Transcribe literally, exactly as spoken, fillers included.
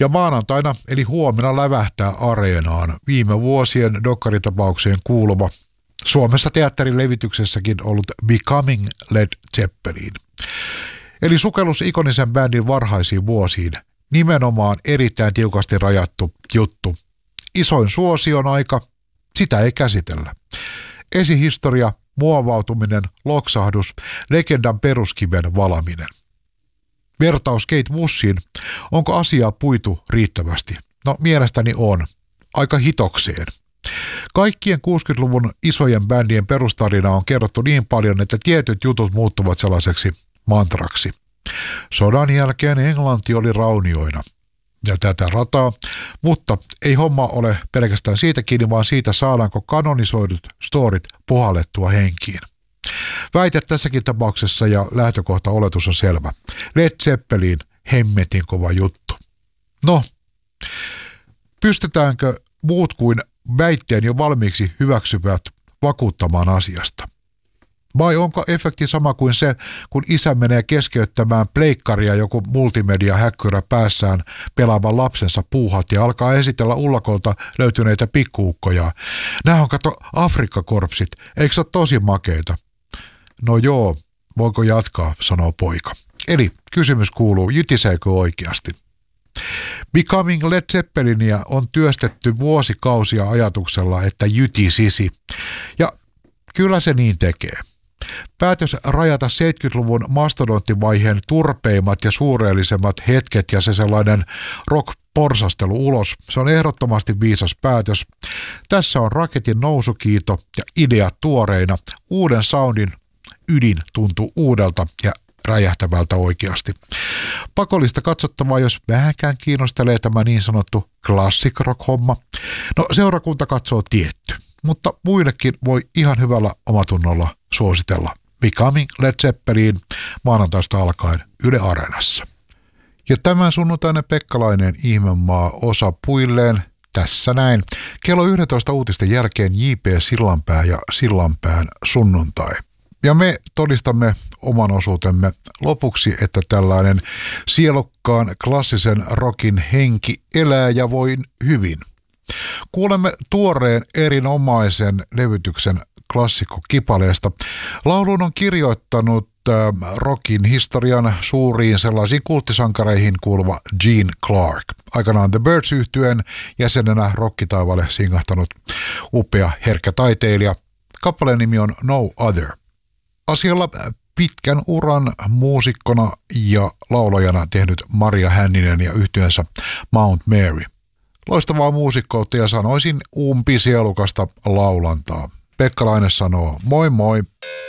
Ja maanantaina eli huomenna lävähtää areenaan viime vuosien dokkaritapaukseen kuuluva Suomessa teatterin levityksessäkin ollut Becoming Led Zeppelin. Eli sukellus ikonisen bändin varhaisiin vuosiin. Nimenomaan erittäin tiukasti rajattu juttu. Isoin suosion aika, sitä ei käsitellä. Esihistoria, muovautuminen, loksahdus, legendan peruskiven valaminen. Vertaus Kate Bushille, onko asiaa puitu riittävästi? No mielestäni on. Aika hitokseen. Kaikkien kuusikymmentäluvun isojen bändien perustarina on kerrottu niin paljon, että tietyt jutut muuttuvat sellaiseksi mantraksi. Sodan jälkeen Englanti oli raunioina ja tätä rataa, mutta ei homma ole pelkästään siitä kiinni, vaan siitä saadaanko kanonisoidut storit puhallettua henkiin. Väite tässäkin tapauksessa ja lähtökohta oletus on selvä. Led Zeppelin hemmetin kova juttu. No, pystytäänkö muut kuin väitteen jo valmiiksi hyväksyvät vakuuttamaan asiasta? Vai onko efekti sama kuin se, kun isä menee keskeyttämään pleikkaria joku multimedia-häkkyrä päässään pelaavan lapsensa puuhat ja alkaa esitellä ullakolta löytyneitä pikkuukkoja. Nämä on kato Afrikkakorpsit, eikö se ole tosi makeita? No joo, voiko jatkaa, sanoo poika. Eli kysymys kuuluu, jytiseekö oikeasti? Becoming Led Zeppelinia on työstetty vuosikausia ajatuksella, että jytisisi. Ja kyllä se niin tekee. Päätös rajata seitsemänkymmentäluvun mastodonttivaiheen turpeimmat ja suureellisemmat hetket ja se sellainen rock-porsastelu ulos, se on ehdottomasti viisas päätös. Tässä on raketin nousukiito ja ideat tuoreina. Uuden soundin ydin tuntuu uudelta ja räjähtävältä oikeasti. Pakollista katsottavaa, jos vähänkään kiinnostelee tämä niin sanottu classic rock-homma. No seurakunta katsoo tietty, mutta muillekin voi ihan hyvällä omatunnolla suositella Becoming Led Zeppelin maanantaista alkaen Yle Areenassa. Ja tämän sunnuntainen Pekkalainen ihmemaa osa puilleen tässä näin. Kello yksitoista uutisten jälkeen J P Sillanpää ja Sillanpään sunnuntai. Ja me todistamme oman osuutemme lopuksi, että tällainen sielukkaan klassisen rockin henki elää ja voi hyvin. Kuulemme tuoreen erinomaisen levytyksen klassikkokipaleesta. Laulun on kirjoittanut äh, rockin historian suuriin sellaisiin kulttisankareihin kuuluva Gene Clark. Aikanaan The Byrds-yhtyeen jäsenenä rockitaivaalle singahtanut upea herkkä taiteilija. Kappaleen nimi on No Other. Asialla pitkän uran muusikkona ja laulajana tehnyt Maria Hänninen ja yhtyensä Mount Mary. Loistavaa muusikkoutta ja sanoisin umpisielukasta laulantaa. Pekkalainen sanoo moi moi.